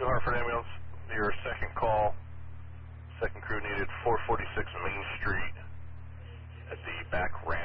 Hartford Ambulance, your second call. Second crew needed 446 Main Street at the back ramp.